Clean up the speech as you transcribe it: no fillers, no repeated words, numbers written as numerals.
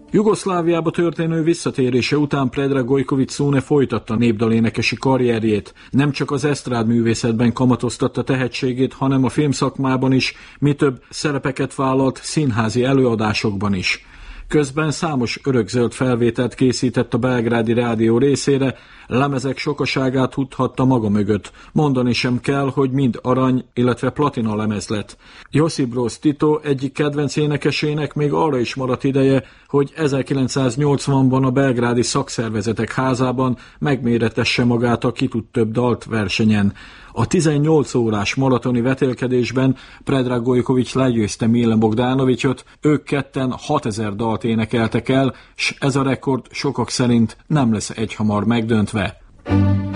Jugoszláviába történő visszatérése után Predrag Gojković folytatta népdalénekesi karrierjét. Nem csak az esztrádművészetben kamatoztatta tehetségét, hanem a filmszakmában is, mi több szerepeket vállalt színházi előadásokban is. Közben számos örökzöld felvételt készített a belgrádi rádió részére, lemezek sokaságát tudhatta maga mögött. Mondani sem kell, hogy mind arany, illetve platina lemez lett. Josip Broz Tito egyik kedvenc énekesének még arra is maradt ideje, hogy 1980-ban a belgrádi szakszervezetek házában megméretesse magát a ki tud több dalt versenyen. A 18 órás maratoni vetélkedésben Predrag Gojković legyőzte Milan Bogdanovićot, ők ketten 6000 dalt énekeltek el, s ez a rekord sokak szerint nem lesz egyhamar megdöntve.